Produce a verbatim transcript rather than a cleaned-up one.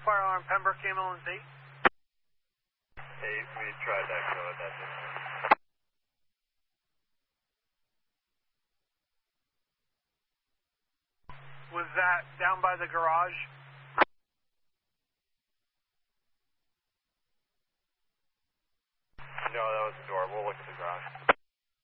fire alarm, Pembroke ambulance eight. Eight, we tried that code, that didn't work. Was that down by the garage? No, that was the door. We'll look at the garage.